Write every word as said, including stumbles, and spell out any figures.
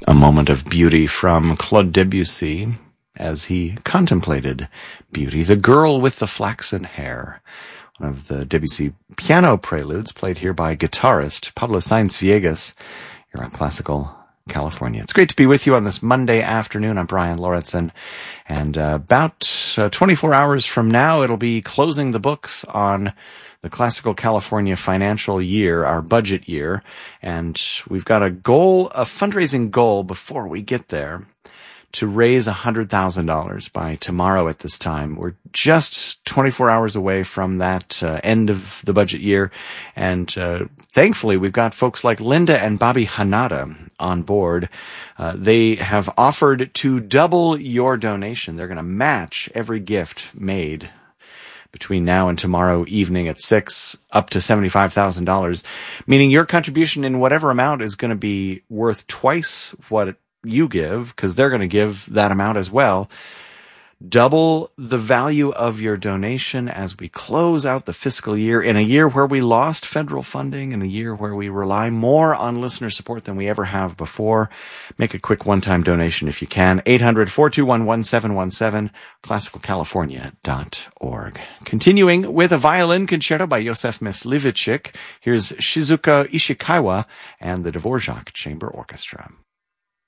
A moment of beauty from Claude Debussy as he contemplated beauty. The Girl with the Flaxen Hair, one of the Debussy piano preludes played here by guitarist Pablo Sainz Viegas. You're on Classical California. It's great to be with you on this Monday afternoon. I'm Brian Lauritsen, and uh, about uh, twenty-four hours from now, it'll be closing the books on the Classical California financial year, our budget year, and we've got a goal, a fundraising goal before we get there, to raise one hundred thousand dollars by tomorrow at this time. We're just twenty-four hours away from that uh, end of the budget year, and uh, thankfully we've got folks like Linda and Bobby Hanada on board. Uh, they have offered to double your donation. They're going to match every gift made between now and tomorrow evening at six, up to seventy-five thousand dollars, meaning your contribution in whatever amount is going to be worth twice what you give, because they're going to give that amount as well. Double the value of your donation as we close out the fiscal year in a year where we lost federal funding, in a year where we rely more on listener support than we ever have before. Make a quick one-time donation if you can. eight hundred, four two one, one seven one seven, classical california dot org. Continuing with a violin concerto by Josef Myslivicic, here's Shizuka Ishikawa and the Dvorak Chamber Orchestra.